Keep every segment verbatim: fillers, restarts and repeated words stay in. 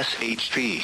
S H P.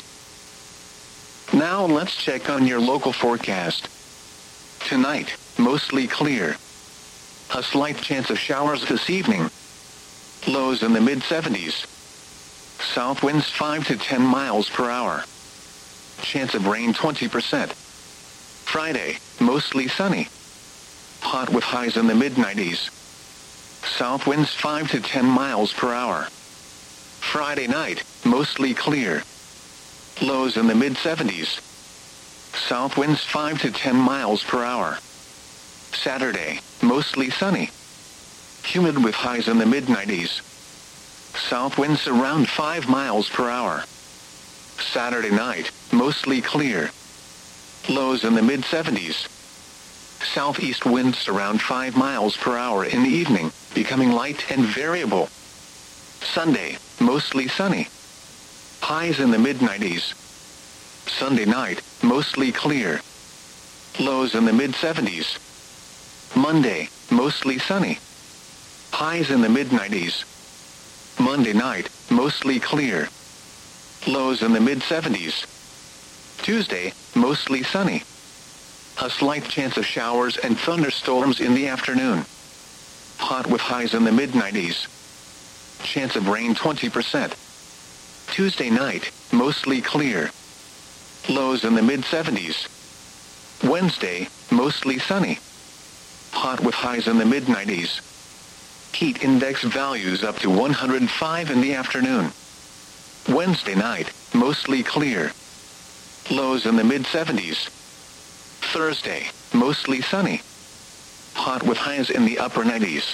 Now let's check on your local forecast. Tonight, mostly clear. A slight chance of showers this evening. Lows in the mid seventies. South winds five to ten miles per hour. Chance of rain twenty percent. Friday, mostly sunny. Hot with highs in the mid nineties. South winds five to ten miles per hour. Friday night, mostly clear. Lows in the mid seventies. South winds five to ten miles per hour. Saturday, mostly sunny. Humid with highs in the mid nineties. South winds around five miles per hour. Saturday night, mostly clear. Lows in the mid seventies. Southeast winds around five miles per hour in the evening, becoming light and variable. Sunday, mostly sunny. Highs in the mid nineties. Sunday night, mostly clear. Lows in the mid seventies. Monday, mostly sunny. Highs in the mid nineties. Monday night, mostly clear. Lows in the mid seventies. Tuesday, mostly sunny. A slight chance of showers and thunderstorms in the afternoon. Hot with highs in the mid nineties. Chance of rain twenty percent. Tuesday night, mostly clear. Lows in the mid seventies. Wednesday, mostly sunny. Hot with highs in the mid nineties. Heat index values up to one hundred five in the afternoon. Wednesday night, mostly clear. Lows in the mid seventies. Thursday, mostly sunny. Hot with highs in the upper nineties.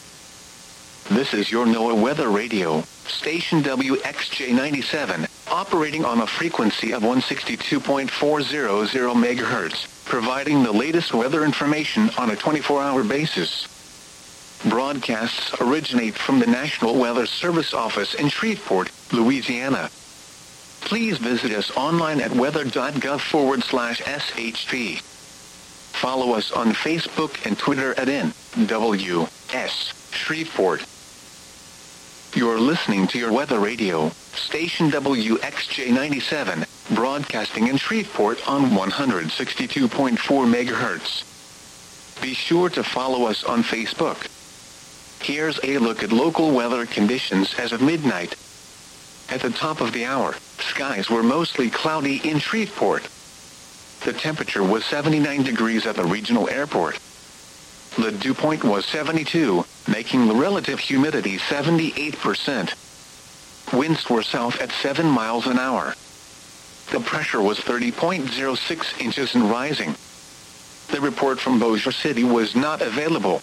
This is your NOAA Weather Radio, station W X J ninety-seven, operating on a frequency of one sixty-two point four hundred megahertz, providing the latest weather information on a twenty-four hour basis. Broadcasts originate from the National Weather Service office in Shreveport, Louisiana. Please visit us online at weather.gov forward slash SHP. Follow us on Facebook and Twitter at N W S Shreveport. You're listening to your Weather Radio, station W X J ninety-seven, broadcasting in Shreveport on one sixty-two point four megahertz. Be sure to follow us on Facebook. Here's a look at local weather conditions as of midnight. At the top of the hour, skies were mostly cloudy in Shreveport. The temperature was seventy-nine degrees at the regional airport. The dew point was seventy-two, making the relative humidity seventy-eight percent. Winds were south at seven miles an hour. The pressure was thirty point zero six inches and rising. The report from Bossier City was not available.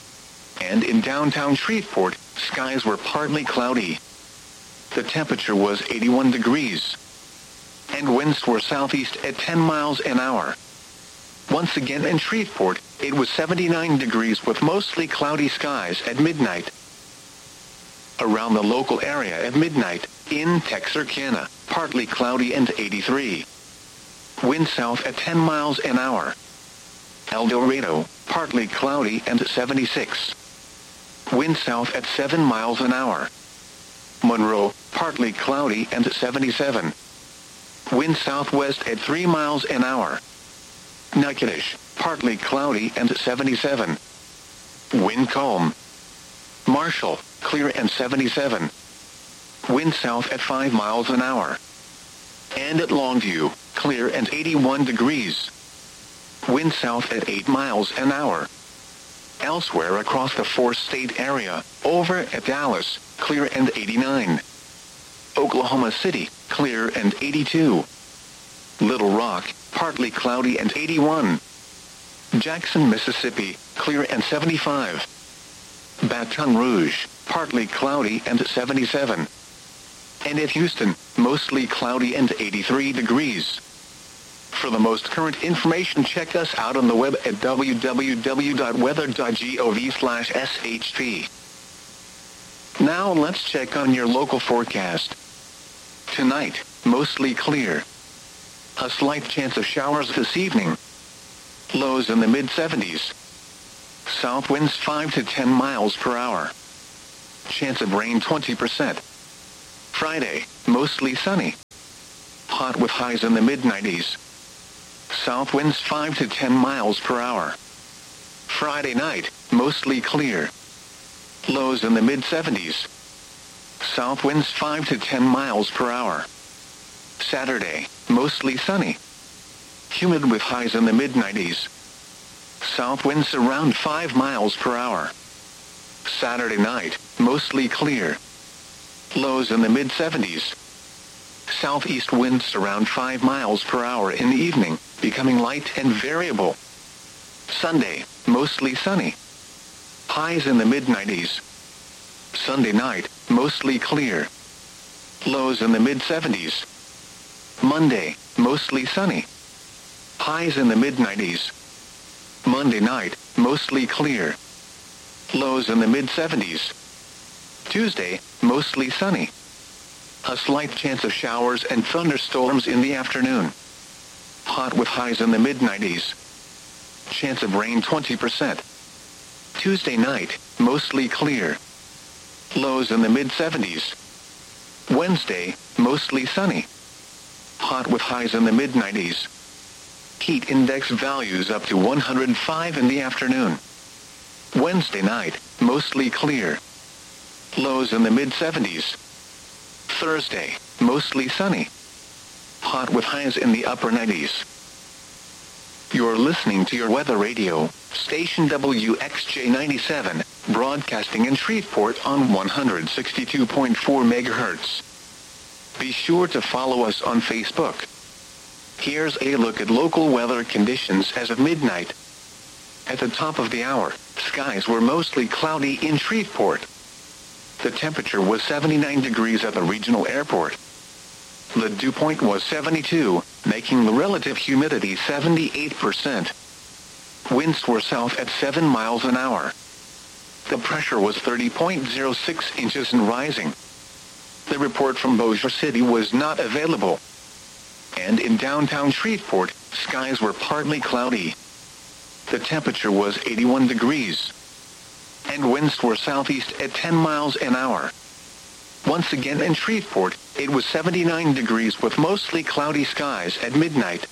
And in downtown Shreveport, skies were partly cloudy. The temperature was eighty-one degrees. And winds were southeast at ten miles an hour. Once again in Shreveport, it was seventy-nine degrees with mostly cloudy skies at midnight. Around the local area at midnight, in Texarkana, partly cloudy and eighty-three. Wind south at ten miles an hour. El Dorado, partly cloudy and seventy-six. Wind south at seven miles an hour. Monroe, partly cloudy and seventy-seven. Wind southwest at three miles an hour. Natchitoches, partly cloudy and seventy-seven. Wind calm. Marshall, clear and seventy-seven. Wind south at five miles an hour. And at Longview, clear and eighty-one degrees. Wind south at eight miles an hour. Elsewhere across the four-state area, over at Dallas, clear and eighty-nine. Oklahoma City, clear and eighty-two. Little Rock, partly cloudy and eighty-one. Jackson, Mississippi, clear and seventy-five. Baton Rouge, partly cloudy and seventy-seven. And at Houston, mostly cloudy and eighty-three degrees. For the most current information, check us out on the web at w w w dot weather dot gov slash S H P. Now let's check on your local forecast. Tonight, mostly clear. A slight chance of showers this evening. Lows in the mid seventies. South winds five to ten miles per hour. Chance of rain twenty percent. Friday, mostly sunny. hot with highs in the mid nineties. South winds five to ten miles per hour. Friday night, mostly clear. Lows in the mid seventies. South winds five to ten miles per hour. Saturday, mostly sunny. Humid with highs in the mid nineties. South winds around five miles per hour. Saturday night, mostly clear. Lows in the mid seventies. Southeast winds around five miles per hour in the evening, becoming light and variable. Sunday, mostly sunny. Highs in the mid nineties. Sunday night, mostly clear. Lows in the mid seventies. Monday, mostly sunny. Highs in the mid nineties. Monday night, mostly clear. Lows in the mid seventies. Tuesday, mostly sunny. A slight chance of showers and thunderstorms in the afternoon. Hot with highs in the mid nineties. Chance of rain twenty percent. Tuesday night, mostly clear. Lows in the mid seventies. Wednesday, mostly sunny. Hot with highs in the mid nineties. Heat index values up to one hundred five in the afternoon. Wednesday night, mostly clear. Lows in the mid seventies. Thursday, mostly sunny. Hot with highs in the upper nineties. You're listening to your weather radio, station W X J ninety-seven, broadcasting in Shreveport on one hundred sixty-two point four megahertz. Be sure to follow us on Facebook. Here's a look at local weather conditions as of midnight. At the top of the hour, skies were mostly cloudy in Shreveport. The temperature was seventy-nine degrees at the regional airport. The dew point was seventy-two, making the relative humidity seventy-eight percent. Winds were south at seven miles an hour. The pressure was thirty point zero six inches and rising. The report from Bossier City was not available. And in downtown Shreveport, skies were partly cloudy. The temperature was eighty-one degrees. And winds were southeast at ten miles an hour. Once again in Shreveport, it was seventy-nine degrees with mostly cloudy skies at midnight.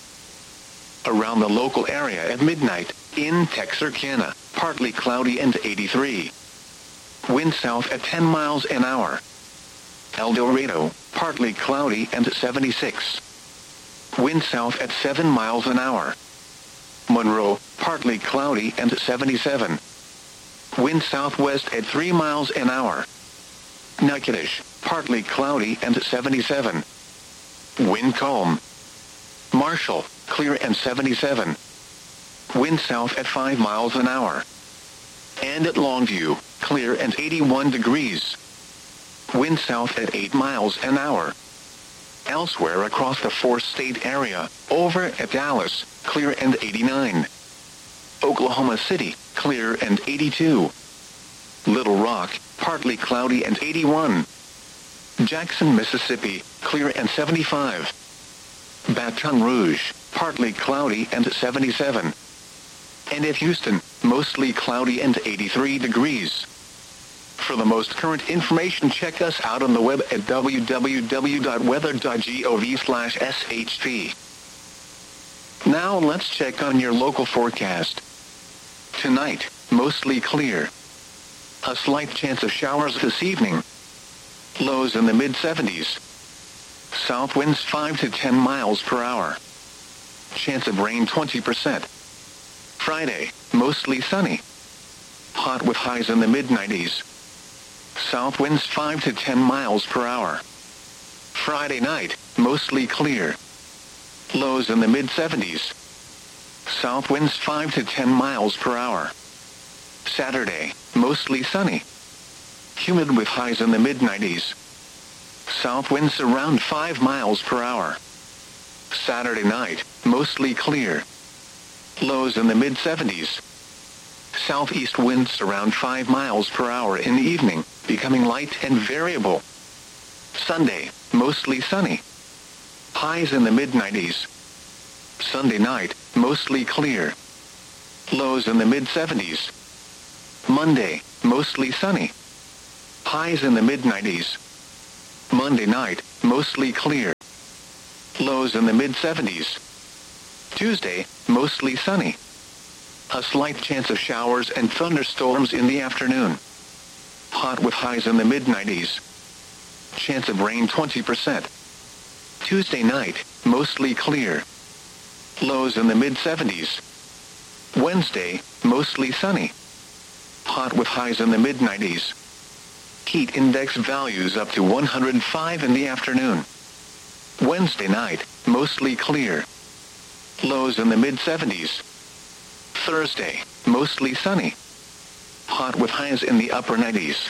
Around the local area at midnight, in Texarkana, partly cloudy and eighty-three. Wind south at ten miles an hour. El Dorado, partly cloudy and seventy-six. Wind south at seven miles an hour. Monroe, partly cloudy and seventy-seven. Wind southwest at three miles an hour. Natchitoches, partly cloudy and seventy-seven. Wind calm. Marshall, clear and seventy-seven. Wind south at five miles an hour. And at Longview, clear and eighty-one degrees. Wind south at eight miles an hour. Elsewhere across the four-state area, over at Dallas, clear and eighty-nine. Oklahoma City, clear and eighty-two. Little Rock, partly cloudy and eighty-one. Jackson, Mississippi, clear and seventy-five. Baton Rouge, partly cloudy and seventy-seven. And at Houston, mostly cloudy and eighty-three degrees. For the most current information, check us out on the web at w w w dot weather dot gov slash s h p. Now let's check on your local forecast. Tonight, mostly clear. A slight chance of showers this evening. Lows in the mid seventies. South winds five to ten miles per hour. Chance of rain twenty percent. Friday, mostly sunny. Hot with highs in the mid nineties. South winds five to ten miles per hour. Friday night, mostly clear. Lows in the mid seventies. South winds five to ten miles per hour. Saturday, mostly sunny. Humid with highs in the mid nineties. South winds around five miles per hour. Saturday night, mostly clear. Lows in the mid seventies. Southeast winds around five miles per hour in the evening, becoming light and variable. Sunday, mostly sunny. Highs in the mid nineties. Sunday night, mostly clear. Lows in the mid seventies. Monday, mostly sunny. Highs in the mid nineties. Monday night, mostly clear. Lows in the mid seventies. Tuesday, mostly sunny. A slight chance of showers and thunderstorms in the afternoon. Hot with highs in the mid nineties. Chance of rain twenty percent. Tuesday night, mostly clear. Lows in the mid seventies. Wednesday, mostly sunny. Hot with highs in the mid nineties. Heat index values up to one hundred five in the afternoon. Wednesday night, mostly clear. Lows in the mid seventies. Thursday, mostly sunny. Hot with highs in the upper nineties.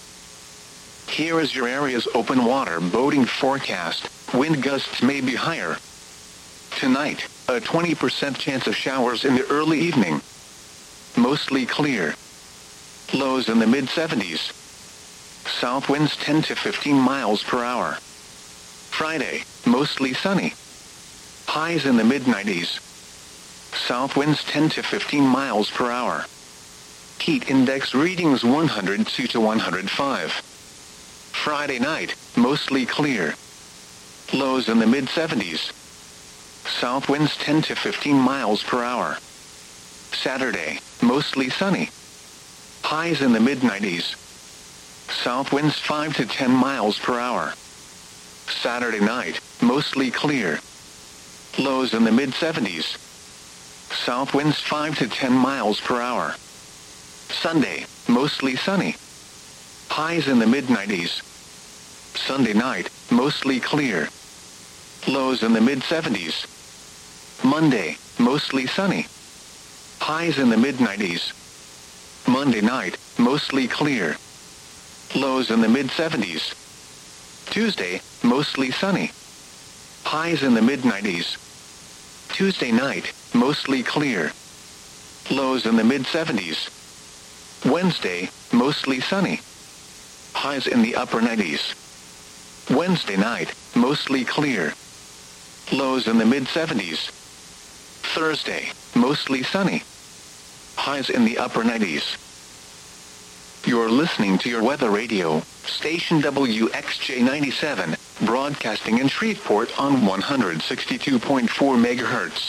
Here is your area's open water boating forecast. Wind gusts may be higher. Tonight, a twenty percent chance of showers in the early evening. Mostly clear. Lows in the mid seventies. South winds ten to fifteen miles per hour. Friday, mostly sunny. Highs in the mid nineties. South winds ten to fifteen miles per hour. Heat index readings one hundred two to one hundred five. Friday night, mostly clear. Lows in the mid seventies. South winds ten to fifteen miles per hour. Saturday, mostly sunny. Highs in the mid nineties. South winds five to ten miles per hour. Saturday night, mostly clear. Lows in the mid seventies. South winds five to ten miles per hour. Sunday, mostly sunny. Highs in the mid nineties. Sunday night, mostly clear. Lows in the mid seventies. Monday, mostly sunny. Highs in the mid nineties. Monday night, mostly clear. Lows in the mid seventies. Tuesday, mostly sunny. Highs in the mid nineties. Tuesday night, mostly clear. Lows in the mid seventies. Wednesday, mostly sunny. Highs in the upper nineties. Wednesday night, mostly clear. Lows in the mid seventies. Thursday, mostly sunny. Highs in the upper nineties. You're listening to your weather radio, station W X J ninety-seven, broadcasting in Shreveport on one hundred sixty-two point four megahertz.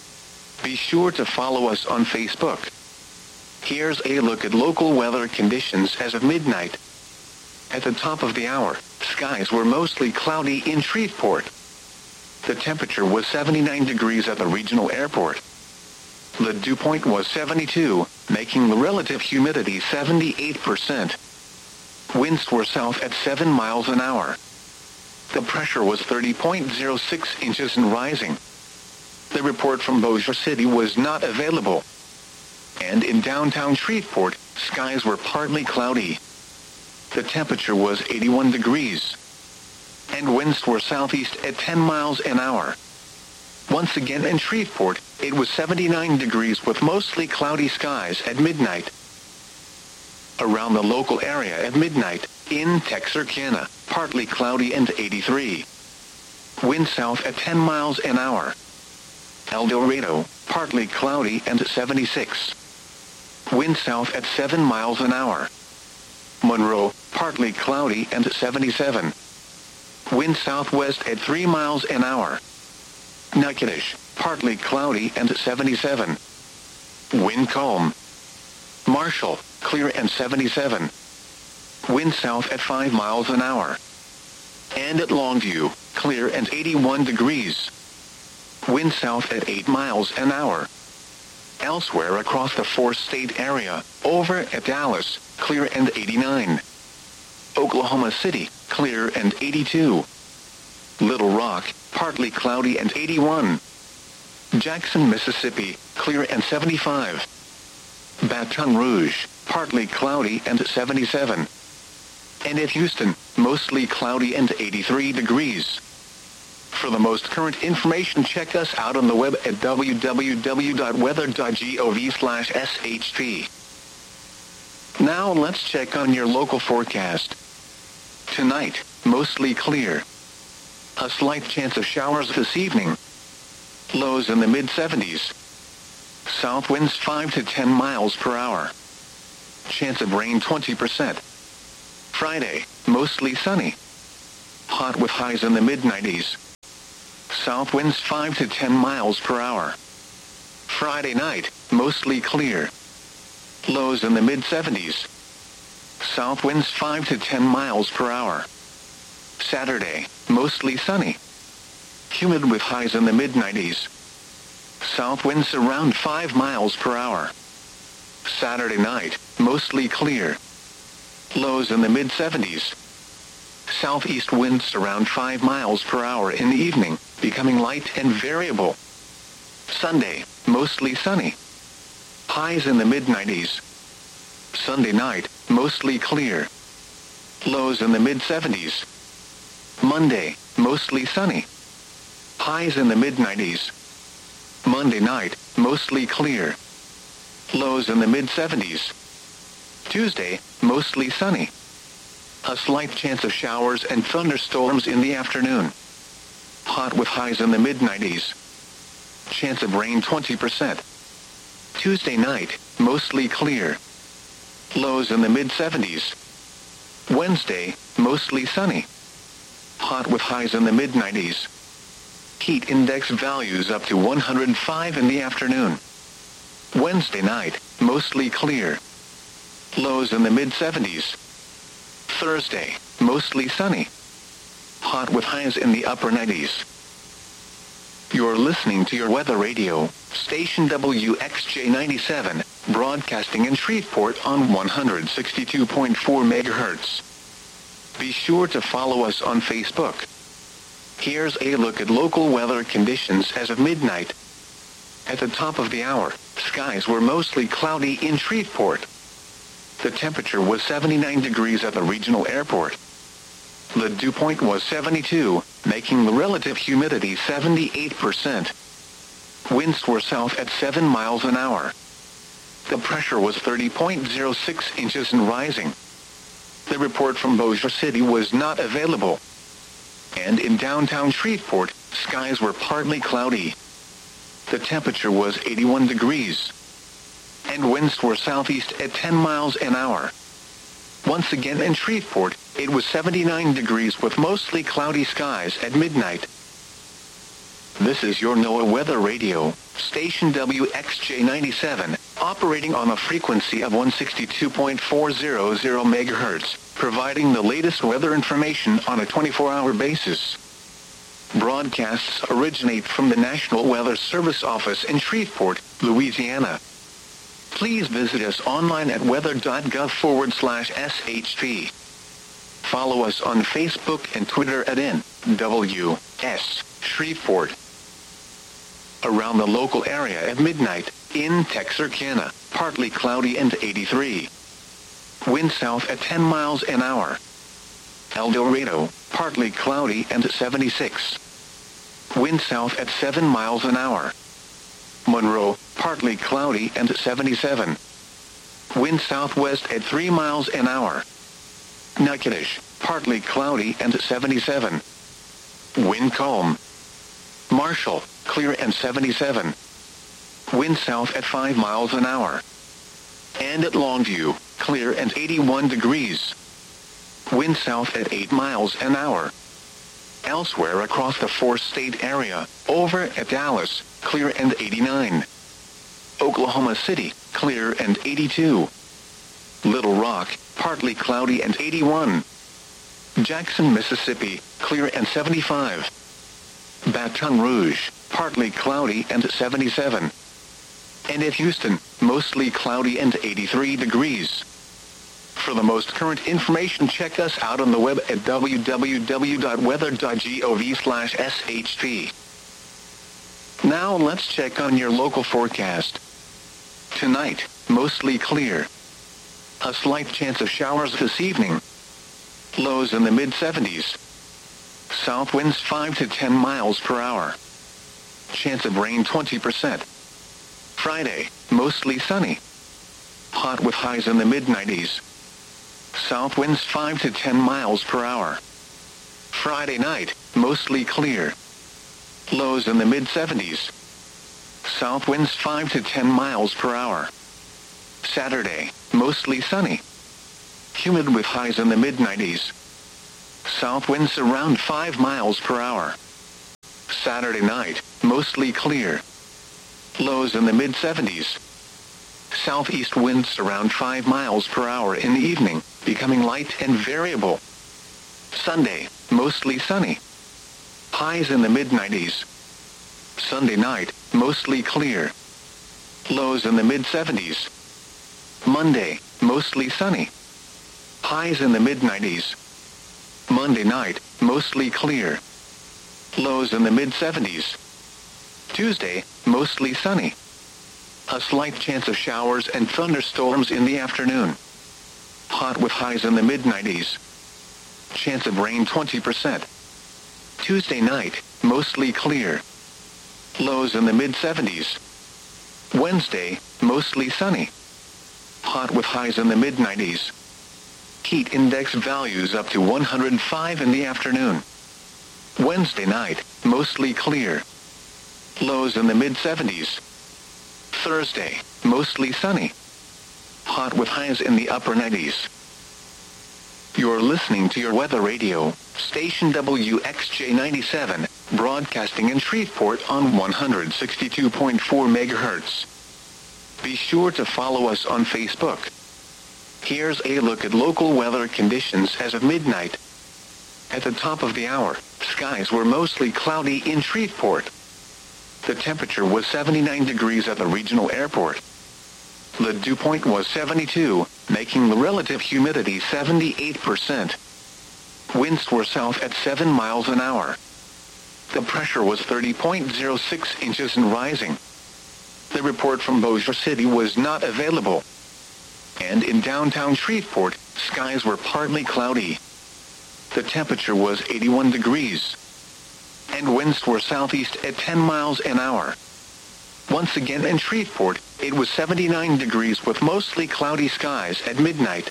Be sure to follow us on Facebook. Here's a look at local weather conditions as of midnight. At the top of the hour, skies were mostly cloudy in Shreveport. The temperature was seventy-nine degrees at the regional airport. The dew point was seventy-two, making the relative humidity seventy-eight percent. Winds were south at seven miles an hour. The pressure was thirty point zero six inches and rising. The report from Bossier City was not available. And in downtown Shreveport, skies were partly cloudy. The temperature was eighty-one degrees. And winds were southeast at ten miles an hour. Once again in Shreveport, it was seventy-nine degrees with mostly cloudy skies at midnight. Around the local area at midnight, in Texarkana, partly cloudy and eighty-three. Wind south at ten miles an hour. El Dorado, partly cloudy and seventy-six. Wind south at seven miles an hour. Monroe, partly cloudy and seventy-seven. Wind southwest at three miles an hour. Natchitoches, partly cloudy and seventy-seven. Wind calm. Marshall, clear and seventy-seven. Wind south at five miles an hour. And at Longview, clear and eighty-one degrees. Wind south at eight miles an hour. Elsewhere across the four-state area, over at Dallas, clear and eighty-nine. Oklahoma City, clear and eighty-two. Little Rock, partly cloudy and eighty-one. Jackson, Mississippi, clear and seventy-five. Baton Rouge, partly cloudy and seventy-seven. And at Houston, mostly cloudy and eighty-three degrees. For the most current information, check us out on the web at w w w dot weather dot gov slash s h p. Now let's check on your local forecast. Tonight, mostly clear. A slight chance of showers this evening. Lows in the mid seventies. South winds five to ten miles per hour. Chance of rain twenty percent. Friday, mostly sunny. Hot with highs in the mid nineties. South winds five to ten miles per hour. Friday night, mostly clear. Lows in the mid seventies. South winds five to ten miles per hour. Saturday, mostly sunny. Humid with highs in the mid nineties. South winds around five miles per hour. Saturday night, mostly clear. Lows in the mid seventies. Southeast winds around five miles per hour in the evening, becoming light and variable. Sunday, mostly sunny. Highs in the mid nineties. Sunday night, mostly clear. Lows in the mid seventies. Monday, mostly sunny. Highs in the mid nineties. Monday night, mostly clear. Lows in the mid seventies. Tuesday, mostly sunny. A slight chance of showers and thunderstorms in the afternoon. Hot with highs in the mid nineties. Chance of rain twenty percent. Tuesday night, mostly clear. Lows in the mid seventies. Wednesday, mostly sunny. Hot with highs in the mid nineties. Heat index values up to one hundred five in the afternoon. Wednesday night, mostly clear. Lows in the mid seventies. Thursday, mostly sunny. Hot with highs in the upper nineties. You're listening to your weather radio, station W X J ninety-seven, broadcasting in Shreveport on one hundred sixty-two point four megahertz. Be sure to follow us on Facebook. Here's a look at local weather conditions as of midnight. At the top of the hour, skies were mostly cloudy in Shreveport. The temperature was seventy-nine degrees at the regional airport. The dew point was seventy-two, making the relative humidity seventy-eight percent. Winds were south at seven miles an hour. The pressure was thirty point zero six inches and rising. The report from Bossier City was not available. And in downtown Shreveport, skies were partly cloudy. The temperature was eighty-one degrees. And winds were southeast at ten miles an hour. Once again in Shreveport, it was seventy-nine degrees with mostly cloudy skies at midnight. This is your NOAA Weather Radio, station W X J ninety-seven, operating on a frequency of one hundred sixty-two point four hundred megahertz, providing the latest weather information on a twenty-four hour basis. Broadcasts originate from the National Weather Service office in Shreveport, Louisiana. Please visit us online at weather.gov forward slash SHP. Follow us on Facebook and Twitter at N W S Shreveport. Around the local area at midnight, in Texarkana, partly cloudy and eighty-three. Wind south at ten miles an hour. El Dorado, partly cloudy and seventy-six. Wind south at seven miles an hour. Monroe, partly cloudy and seventy-seven. Wind southwest at three miles an hour. Natchitoches, partly cloudy and seventy-seven. Wind calm. Marshall, clear and seventy-seven. Wind south at five miles an hour. And at Longview, clear and eighty-one degrees. Wind south at eight miles an hour. Elsewhere across the four-state area, over at Dallas, clear and eighty-nine. Oklahoma City, clear and eighty-two. Little Rock, partly cloudy and eighty-one. Jackson, Mississippi, clear and seventy-five. Baton Rouge, partly cloudy and seventy-seven. And at Houston, mostly cloudy and eighty-three degrees. For the most current information, check us out on the web at w w w dot weather dot gov slash S H P. Now let's check on your local forecast. Tonight, mostly clear. A slight chance of showers this evening. Lows in the mid seventies. South winds five to ten miles per hour. Chance of rain twenty percent. Friday, mostly sunny. Hot with highs in the mid nineties. South winds five to ten miles per hour. Friday night, mostly clear. Lows in the mid seventies. South winds five to ten miles per hour. Saturday, mostly sunny. Humid with highs in the mid nineties. South winds around five miles per hour. Saturday night, mostly clear. Lows in the mid seventies. Southeast winds around five miles per hour in the evening, becoming light and variable. Sunday, mostly sunny. Highs in the mid nineties. Sunday night, mostly clear. Lows in the mid seventies. Monday, mostly sunny. Highs in the mid nineties. Monday night, mostly clear. Lows in the mid seventies. Tuesday, mostly sunny. A slight chance of showers and thunderstorms in the afternoon. Hot with highs in the mid nineties. Chance of rain twenty percent. Tuesday night, mostly clear. Lows in the mid seventies. Wednesday, mostly sunny. Hot with highs in the mid nineties. Heat index values up to one hundred five in the afternoon. Wednesday night, mostly clear. Lows in the mid seventies. Thursday, mostly sunny. Hot with highs in the upper nineties. You're listening to your weather radio, station W X J ninety-seven, broadcasting in Shreveport on one hundred sixty-two point four megahertz. Be sure to follow us on Facebook. Here's a look at local weather conditions as of midnight. At the top of the hour, skies were mostly cloudy in Shreveport. The temperature was seventy-nine degrees at the regional airport. The dew point was seventy-two, making the relative humidity seventy-eight percent. Winds were south at seven miles an hour. The pressure was thirty point zero six inches and rising. The report from Bossier City was not available. And in downtown Shreveport, skies were partly cloudy. The temperature was eighty-one degrees. And winds were southeast at ten miles an hour. Once again in Shreveport, it was seventy-nine degrees with mostly cloudy skies at midnight.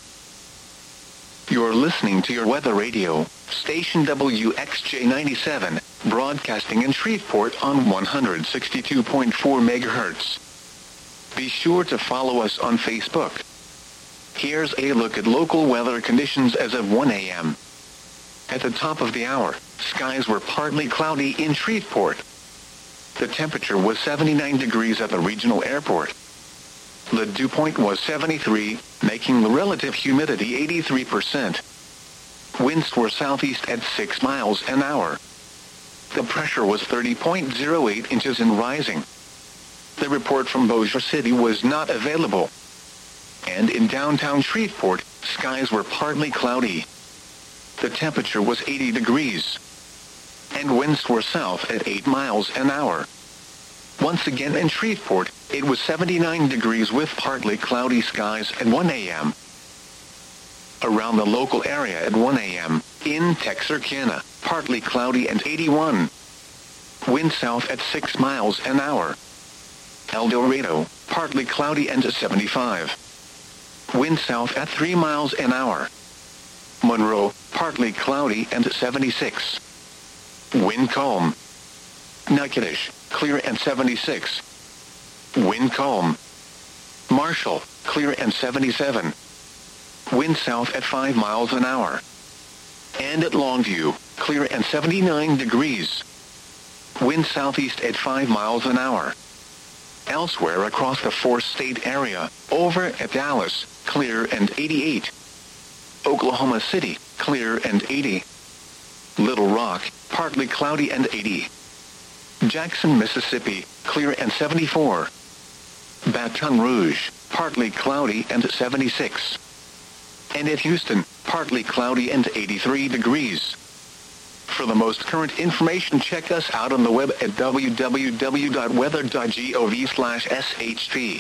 You're listening to your weather radio, station W X J ninety-seven, broadcasting in Shreveport on one hundred sixty-two point four megahertz. Be sure to follow us on Facebook. Here's a look at local weather conditions as of one a.m. At the top of the hour, skies were partly cloudy in Shreveport. The temperature was seventy-nine degrees at the regional airport. The dew point was seventy-three, making the relative humidity eighty-three percent. Winds were southeast at six miles an hour. The pressure was thirty point zero eight inches and rising. The report from Bossier City was not available. And in downtown Shreveport, skies were partly cloudy. The temperature was eighty degrees. And winds were south at eight miles an hour. Once again in Shreveport, it was seventy-nine degrees with partly cloudy skies at one a.m. Around the local area at one a.m., in Texarkana, partly cloudy and eighty-one. Wind south at six miles an hour. El Dorado, partly cloudy and seventy-five. Wind south at three miles an hour. Monroe, partly cloudy and seventy-six. Wind calm. Natchitoches, clear and seventy-six. Wind calm. Marshall, clear and seventy-seven. Wind south at five miles an hour. And at Longview, clear and seventy-nine degrees. Wind southeast at five miles an hour. Elsewhere across the four-state area, over at Dallas, clear and eighty-eight. Oklahoma City, clear and eighty. Little Rock, partly cloudy and eighty. Jackson, Mississippi, clear and seventy-four. Baton Rouge, partly cloudy and seventy-six. And at Houston, partly cloudy and eighty-three degrees. For the most current information, check us out on the web at w w w dot weather dot gov slash s h p.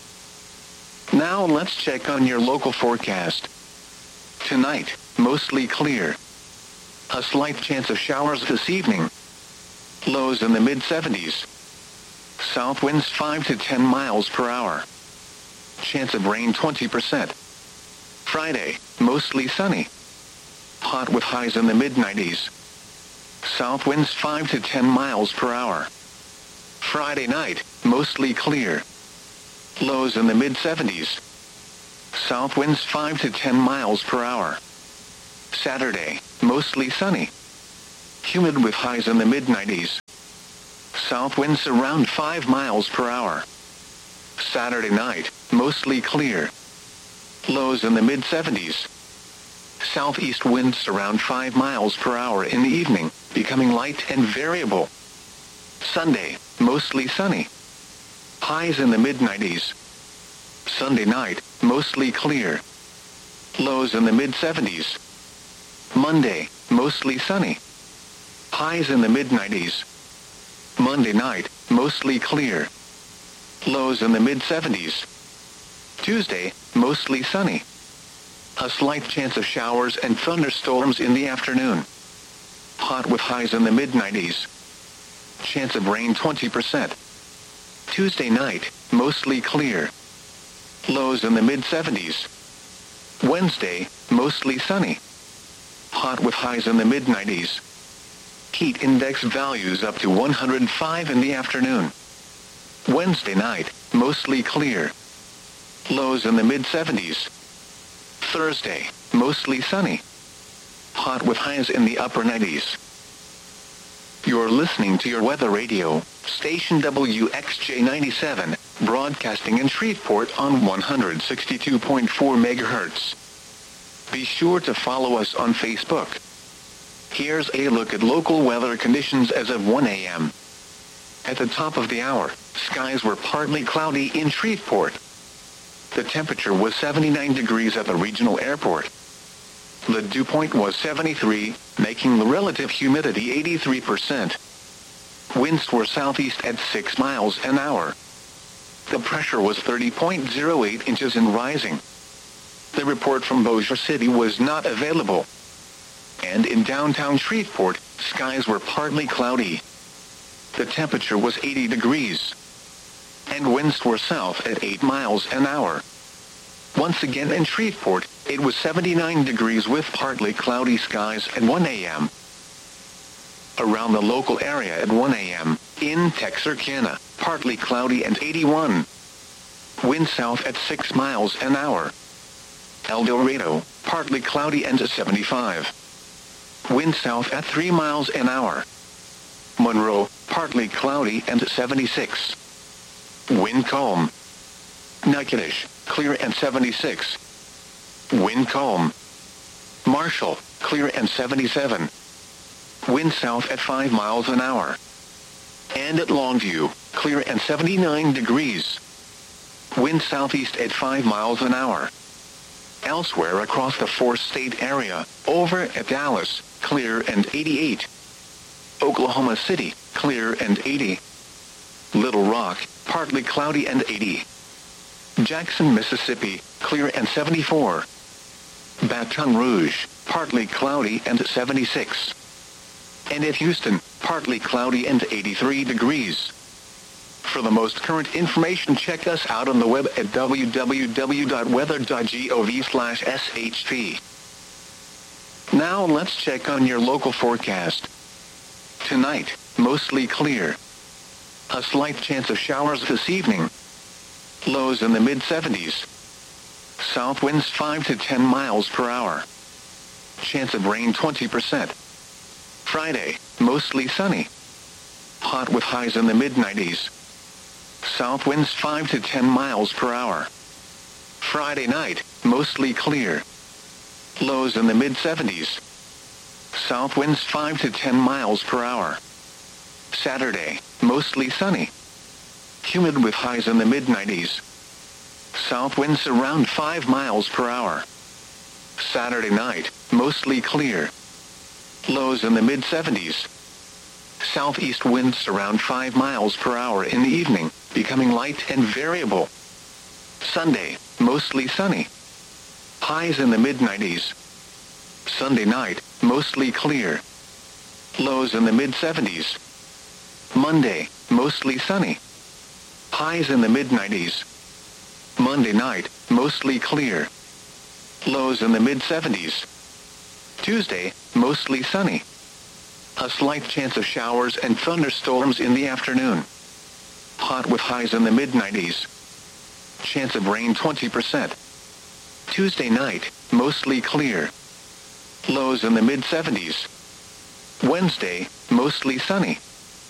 Now let's check on your local forecast. Tonight, mostly clear. A slight chance of showers this evening. Lows in the mid seventies. South winds five to ten miles per hour. Chance of rain twenty percent. Friday, mostly sunny. Hot with highs in the mid nineties. South winds five to ten miles per hour. Friday night, mostly clear. Lows in the mid seventies. South winds five to ten miles per hour. Saturday, mostly sunny. Humid with highs in the mid nineties. South winds around five miles per hour. Saturday night, mostly clear. Lows in the mid seventies. Southeast winds around five miles per hour in the evening, becoming light and variable. Sunday, mostly sunny. Highs in the mid nineties. Sunday night, mostly clear. Lows in the mid seventies. Monday, mostly sunny. Highs in the mid nineties. Monday night, mostly clear. Lows in the mid seventies. Tuesday, mostly sunny. A slight chance of showers and thunderstorms in the afternoon. Hot with highs in the mid nineties. Chance of rain twenty percent. Tuesday night, mostly clear. Lows in the mid seventies. Wednesday, mostly sunny. Hot with highs in the mid nineties. Heat index values up to one hundred five in the afternoon. Wednesday night, mostly clear. Lows in the mid seventies. Thursday, mostly sunny. Hot with highs in the upper nineties. You're listening to your weather radio, station W X J ninety-seven, broadcasting in Shreveport on one hundred sixty-two point four megahertz. Be sure to follow us on Facebook. Here's a look at local weather conditions as of one a m At the top of the hour, skies were partly cloudy in Shreveport. The temperature was seventy-nine degrees at the regional airport. The dew point was seventy-three, making the relative humidity eighty-three percent. Winds were southeast at six miles an hour. The pressure was thirty point zero eight inches and rising. The report from Bossier City was not available. And in downtown Shreveport, skies were partly cloudy. The temperature was eighty degrees. And winds were south at eight miles an hour. Once again in Shreveport, it was seventy-nine degrees with partly cloudy skies at one a m Around the local area at one a m, in Texarkana, partly cloudy and eighty-one. Wind south at six miles an hour. El Dorado, partly cloudy and seventy-five. Wind south at three miles an hour. Monroe, partly cloudy and seventy-six. Wind calm. Natchitoches, clear and seventy-six. Wind calm. Marshall, clear and seventy-seven. Wind south at five miles an hour. And at Longview, clear and seventy-nine degrees. Wind southeast at five miles an hour. Elsewhere across the four-state area, over at Dallas, clear and eighty-eight. Oklahoma City, clear and eighty. Little Rock, partly cloudy and eighty. Jackson, Mississippi, clear and seventy-four. Baton Rouge, partly cloudy and seventy-six. And at Houston, partly cloudy and eighty-three degrees. For the most current information, check us out on the web at w w w dot weather dot gov slash s h p. Now let's check on your local forecast. Tonight, mostly clear. A slight chance of showers this evening. Lows in the mid seventies. South winds five to ten miles per hour. Chance of rain twenty percent. Friday, mostly sunny. Hot with highs in the mid nineties. South winds five to ten miles per hour. Friday night, mostly clear. Lows in the mid seventies. South winds five to ten miles per hour. Saturday, mostly sunny. Humid with highs in the mid nineties. South winds around five miles per hour. Saturday night, mostly clear. Lows in the mid seventies. Southeast winds around five miles per hour in the evening, becoming light and variable. Sunday, mostly sunny. Highs in the mid nineties. Sunday night, mostly clear. Lows in the mid seventies. Monday, mostly sunny. Highs in the mid nineties. Monday night, mostly clear. Lows in the mid seventies. Tuesday, mostly sunny. A slight chance of showers and thunderstorms in the afternoon. Hot with highs in the mid nineties. Chance of rain twenty percent. Tuesday night, mostly clear. Lows in the mid seventies. Wednesday, mostly sunny.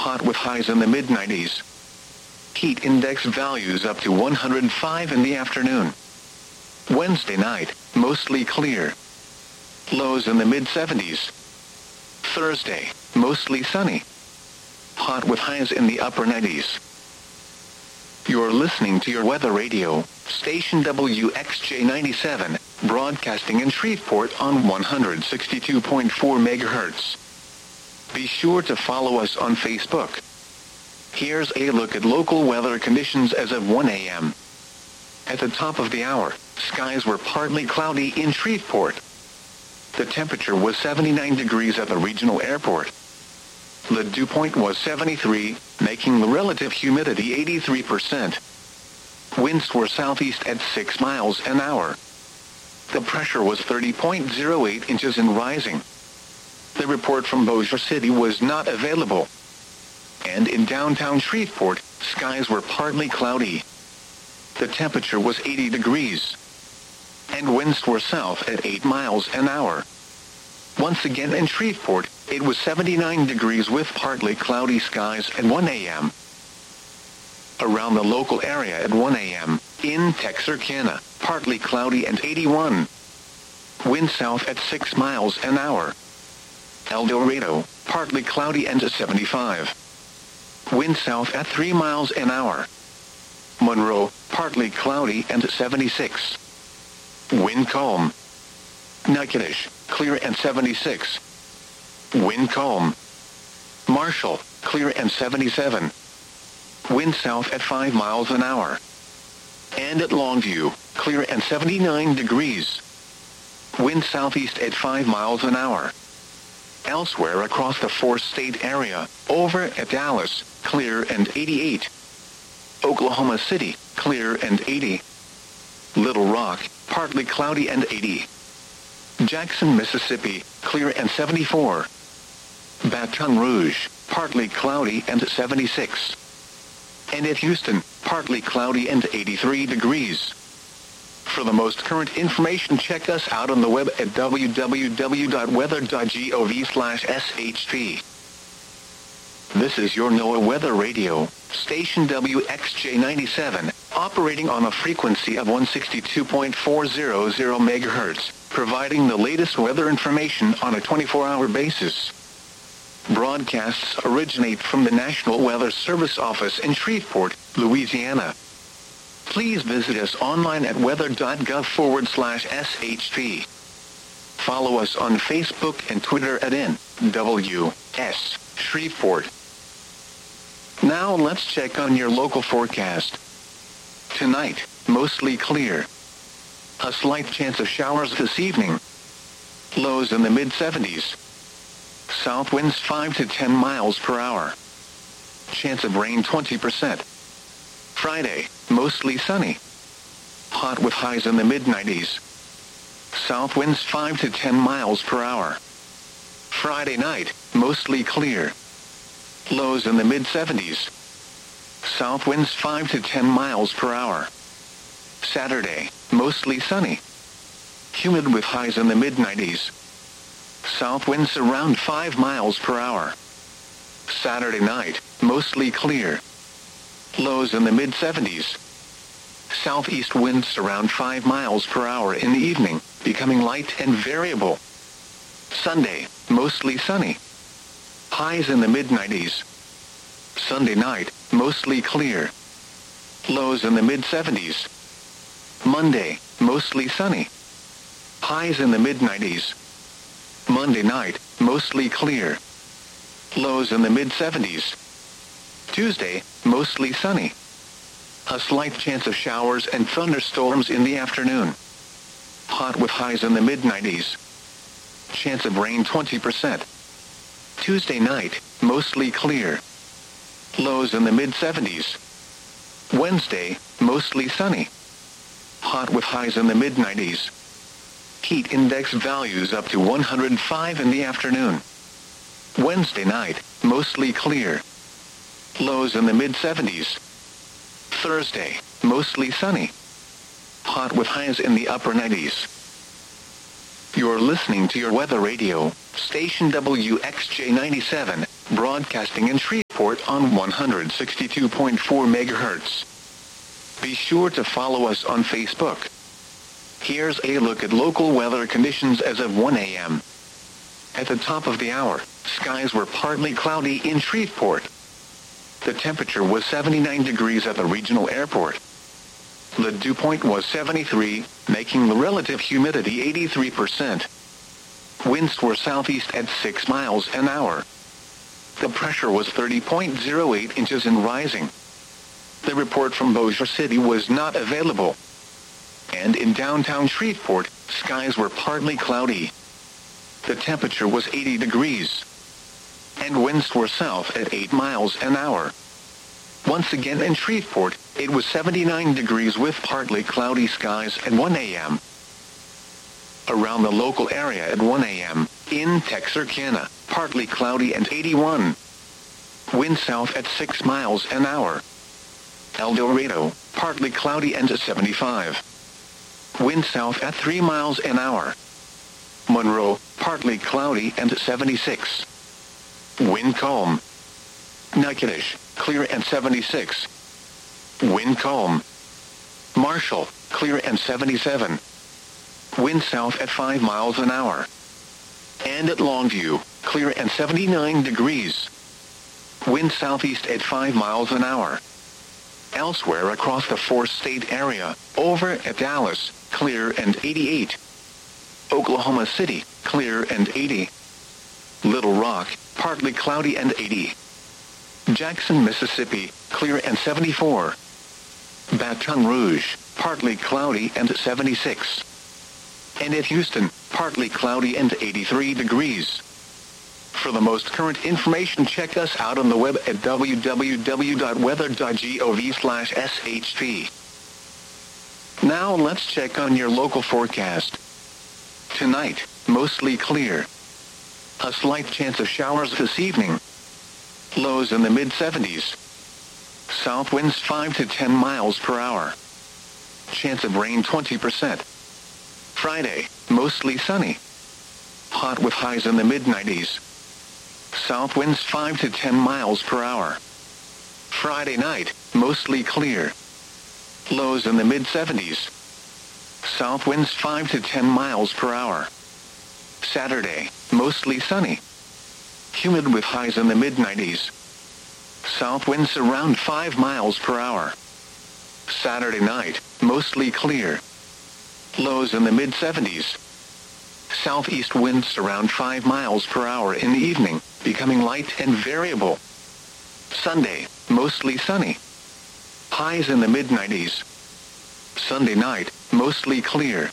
hot with highs in the mid nineties. Heat index values up to one hundred five in the afternoon. Wednesday night, mostly clear. Lows in the mid seventies. Thursday, mostly sunny. Hot with highs in the upper nineties. You're listening to your weather radio, station W X J ninety-seven, broadcasting in Shreveport on one hundred sixty-two point four megahertz. Be sure to follow us on Facebook. Here's a look at local weather conditions as of one a.m. At the top of the hour, skies were partly cloudy in Shreveport. The temperature was seventy-nine degrees at the regional airport. The dew point was seventy-three, making the relative humidity eighty-three percent. Winds were southeast at six miles an hour. The pressure was thirty point zero eight inches and rising. The report from Bossier City was not available. And in downtown Shreveport, skies were partly cloudy. The temperature was eighty degrees. And winds were south at eight miles an hour. Once again in Shreveport, it was seventy-nine degrees with partly cloudy skies at one a.m. Around the local area at one a.m., in Texarkana, partly cloudy and eighty-one. Wind south at six miles an hour. El Dorado, partly cloudy and seventy-five. Wind south at three miles an hour. Monroe, partly cloudy and seventy-six. Wind calm. Natchitoches, clear and seventy-six. Wind calm. Marshall, clear and seventy-seven. Wind south at five miles an hour. And at Longview, clear and seventy-nine degrees. Wind southeast at five miles an hour. Elsewhere across the four-state area, over at Dallas, clear and eighty-eight. Oklahoma City, clear and eighty. Little Rock, partly cloudy and eighty. Jackson, Mississippi, clear and seventy-four. Baton Rouge, partly cloudy and seventy-six. And at Houston, partly cloudy and eighty-three degrees. For the most current information, check us out on the web at w w w dot weather dot gov slash s h p. This is your NOAA Weather Radio, station W X J ninety-seven, operating on a frequency of one hundred sixty-two point four hundred megahertz, providing the latest weather information on a twenty-four hour basis. Broadcasts originate from the National Weather Service office in Shreveport, Louisiana. Please visit us online at weather.gov forward slash shp. Follow us on Facebook and Twitter at N W S Shreveport. Now let's check on your local forecast. Tonight, mostly clear. A slight chance of showers this evening. Lows in the mid seventies. South winds five to ten miles per hour. Chance of rain twenty percent. Friday, mostly sunny. Hot with highs in the mid nineties. South winds five to ten miles per hour. Friday night, mostly clear. Lows in the mid seventies. South winds five to ten miles per hour. Saturday, mostly sunny. Humid with highs in the mid nineties. South winds around five miles per hour. Saturday night, mostly clear. Lows in the mid seventies. Southeast winds around five miles per hour in the evening, becoming light and variable. Sunday, mostly sunny. Highs in the mid nineties. Sunday night, mostly clear. Lows in the mid seventies. Monday, mostly sunny. Highs in the mid nineties. Monday night, mostly clear. Lows in the mid seventies. Tuesday, mostly sunny. A slight chance of showers and thunderstorms in the afternoon. Hot with highs in the mid nineties. Chance of rain twenty percent. Tuesday night, mostly clear. Lows in the mid seventies. Wednesday, mostly sunny. Hot with highs in the mid nineties. Heat index values up to one hundred five in the afternoon. Wednesday night, mostly clear. Lows in the mid seventies. Thursday, mostly sunny. Hot with highs in the upper nineties. You're listening to your weather radio, station W X J ninety-seven, broadcasting in Shreveport. Shreveport on one hundred sixty-two point four megahertz. Be sure to follow us on Facebook. Here's a look at local weather conditions as of one a m At the top of the hour, skies were partly cloudy in Shreveport. The temperature was seventy-nine degrees at the regional airport. The dew point was seventy-three, making the relative humidity eighty-three percent. Winds were southeast at six miles an hour. The pressure was thirty point zero eight inches and rising. The report from Bossier City was not available. And in downtown Shreveport, skies were partly cloudy. The temperature was eighty degrees. And winds were south at eight miles an hour. Once again in Shreveport, it was seventy-nine degrees with partly cloudy skies at one a m Around the local area at one a m, in Texarkana, partly cloudy and eighty-one. Wind south at six miles an hour. El Dorado, partly cloudy and seventy-five. Wind south at three miles an hour. Monroe, partly cloudy and seventy-six. Wind calm. Natchitoches, clear and seventy-six. Wind calm. Marshall, clear and seventy-seven. Wind south at five miles an hour. And at Longview, clear and seventy-nine degrees. Wind southeast at five miles an hour. Elsewhere across the four-state area, over at Dallas, clear and eighty-eight. Oklahoma City, clear and eighty. Little Rock, partly cloudy and eighty. Jackson, Mississippi, clear and seventy-four. Baton Rouge, partly cloudy and seventy-six. And at Houston, partly cloudy and eighty-three degrees. For the most current information, check us out on the web at w w w dot weather dot gov slash s h p. Now let's check on your local forecast. Tonight, mostly clear. A slight chance of showers this evening. Lows in the mid seventies. South winds five to ten miles per hour. Chance of rain twenty percent. Friday, mostly sunny. Hot with highs in the mid nineties. South winds five to ten miles per hour. Friday night, mostly clear. Lows in the mid seventies. South winds five to ten miles per hour. Saturday, mostly sunny. Humid with highs in the mid nineties. South winds around five miles per hour. Saturday night, mostly clear. Lows in the mid seventies. Southeast winds around five miles per hour in the evening, becoming light and variable. Sunday, mostly sunny. Highs in the mid nineties. Sunday night, mostly clear.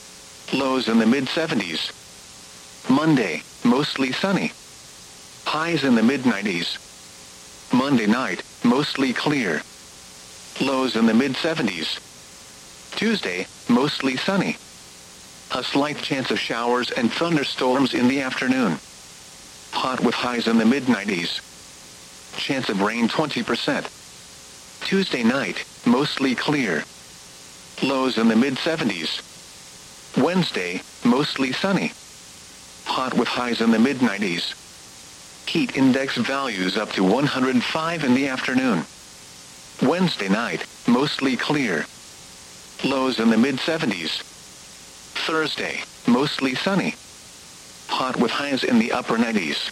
Lows in the mid seventies. Monday, mostly sunny. Highs in the mid nineties. Monday night, mostly clear. Lows in the mid seventies. Tuesday, mostly sunny. A slight chance of showers and thunderstorms in the afternoon. Hot with highs in the mid nineties. Chance of rain twenty percent. Tuesday night, mostly clear. Lows in the mid seventies. Wednesday, mostly sunny. Hot with highs in the mid nineties. Heat index values up to one hundred five in the afternoon. Wednesday night, mostly clear. Lows in the mid seventies. Thursday, mostly sunny. Hot with highs in the upper nineties.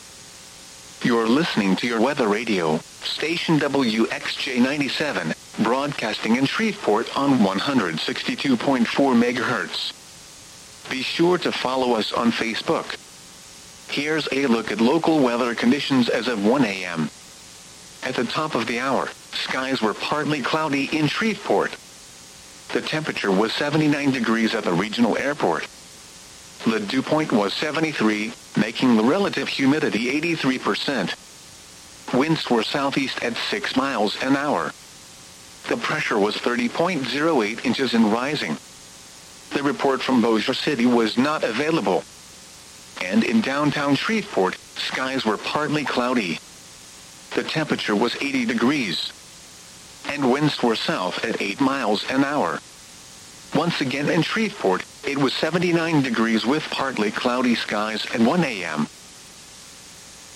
You're listening to your weather radio, station W X J ninety-seven, broadcasting in Shreveport on one hundred sixty-two point four megahertz. Be sure to follow us on Facebook. Here's a look at local weather conditions as of one a m At the top of the hour, skies were partly cloudy in Shreveport. The temperature was seventy-nine degrees at the regional airport. The dew point was seventy-three, making the relative humidity eighty-three percent. Winds were southeast at six miles an hour. The pressure was thirty point zero eight inches and rising. The report from Bossier City was not available. And in downtown Shreveport, skies were partly cloudy. The temperature was eighty degrees. And winds were south at eight miles an hour. Once again in Shreveport, it was seventy-nine degrees with partly cloudy skies at one a m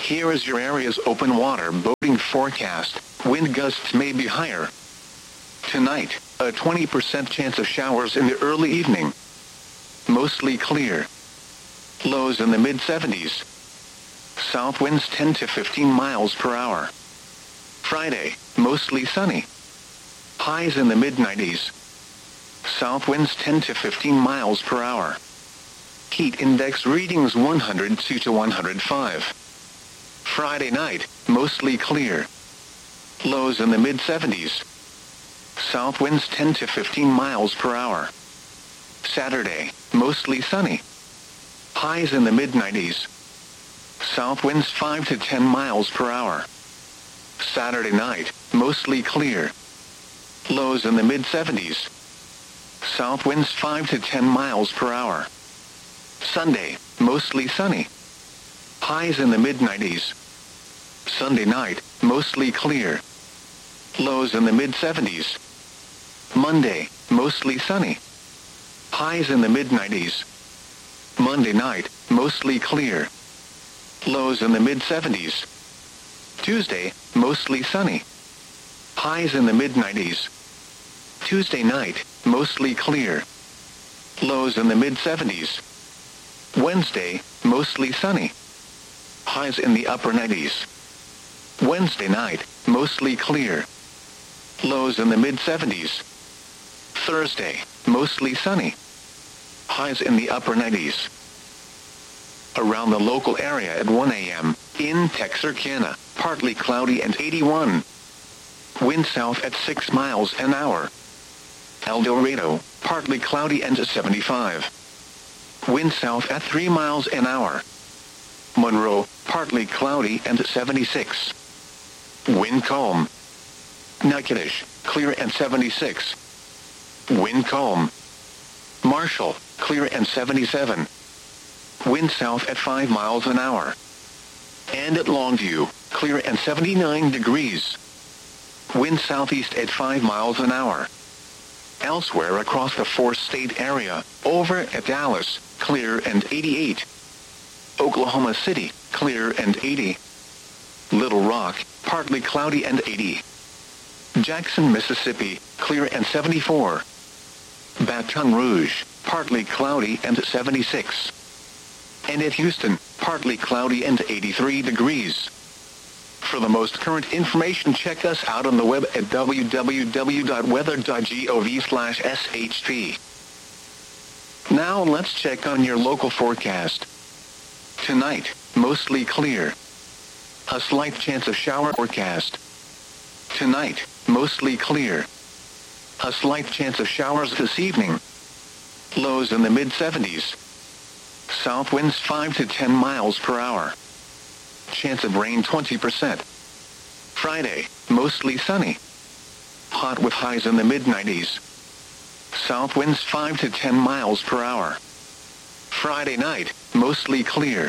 Here is your area's open water boating forecast. Wind gusts may be higher. Tonight, a twenty percent chance of showers in the early evening. Mostly clear. Lows in the mid seventies. South winds ten to fifteen miles per hour. Friday, mostly sunny. Highs in the mid nineties. South winds ten to fifteen miles per hour. Heat index readings one hundred two to one hundred five. Friday night, mostly clear. Lows in the mid seventies. South winds ten to fifteen miles per hour. Saturday, mostly sunny. Highs in the mid nineties. South winds five to ten miles per hour. Saturday night, mostly clear. Lows in the mid seventies. South winds five to ten miles per hour. Sunday, mostly sunny. Highs in the mid nineties. Sunday night, mostly clear. Lows in the mid seventies. Monday, mostly sunny. Highs in the mid nineties. Monday night, mostly clear. Lows in the mid seventies. Tuesday, mostly sunny. Highs in the mid nineties. Tuesday night, mostly clear. Lows in the mid seventies. Wednesday, mostly sunny. Highs in the upper nineties. Wednesday night, mostly clear. Lows in the mid seventies. Thursday, mostly sunny. Highs in the upper nineties. Around the local area at one a.m., in Texarkana, partly cloudy and eighty-one. Wind south at six miles an hour. El Dorado, partly cloudy and seventy-five. Wind south at three miles an hour. Monroe, partly cloudy and seventy-six. Wind calm. Natchitoches, clear and seventy-six. Wind calm. Marshall, clear and seventy-seven. Wind south at five miles an hour. And at Longview, clear and seventy-nine degrees. Wind southeast at five miles an hour. Elsewhere across the four-state area, over at Dallas, clear and eighty-eight. Oklahoma City, clear and eighty. Little Rock, partly cloudy and eighty. Jackson, Mississippi, clear and seventy-four. Baton Rouge, partly cloudy and seventy-six. And at Houston, partly cloudy and eighty-three degrees. For the most current information, check us out on the web at w w w dot weather dot gov slash s h p. Now let's check on your local forecast. Tonight, mostly clear. A slight chance of shower forecast. Tonight, mostly clear. A slight chance of showers this evening. Lows in the mid seventies. South winds five to ten miles per hour. Chance of rain twenty percent. Friday, mostly sunny. Hot with highs in the mid nineties. South winds five to ten miles per hour. Friday night, mostly clear.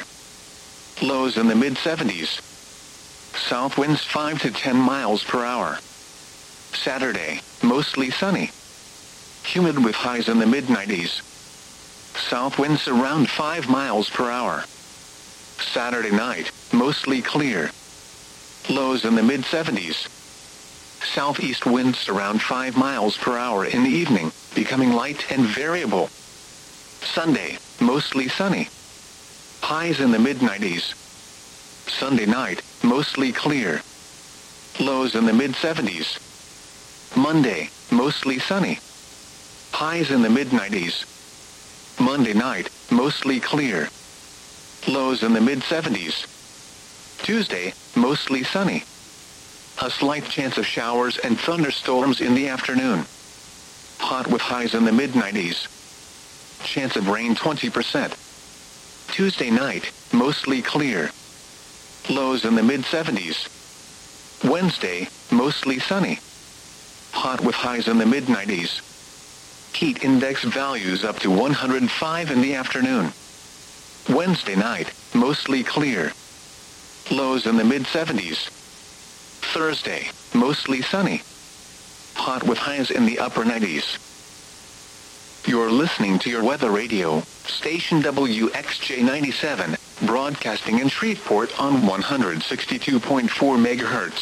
Lows in the mid seventies. South winds five to ten miles per hour. Saturday, mostly sunny. Humid with highs in the mid nineties. South winds around five miles per hour. Saturday night, mostly clear. Lows in the mid seventies. Southeast winds around five miles per hour in the evening, becoming light and variable. Sunday, mostly sunny. Highs in the mid nineties. Sunday night, mostly clear. Lows in the mid seventies. Monday, mostly sunny. Highs in the mid nineties. Monday night, mostly clear. Lows in the mid seventies. Tuesday, mostly sunny. A slight chance of showers and thunderstorms in the afternoon. Hot with highs in the mid nineties. Chance of rain twenty percent. Tuesday night, mostly clear. Lows in the mid seventies. Wednesday, mostly sunny. Hot with highs in the mid nineties. Heat index values up to one hundred five in the afternoon. Wednesday night, mostly clear. Lows in the mid seventies. Thursday, mostly sunny. Hot with highs in the upper nineties. You're listening to your weather radio, station W X J ninety-seven. broadcasting in Shreveport on one hundred sixty-two point four megahertz.